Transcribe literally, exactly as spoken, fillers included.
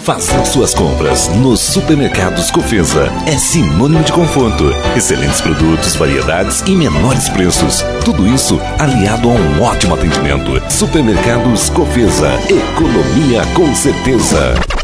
Fazer suas compras nos supermercados Cofesa é sinônimo de conforto, excelentes produtos, variedades e menores preços. Tudo isso aliado a um ótimo atendimento. Supermercados Cofesa, economia com certeza.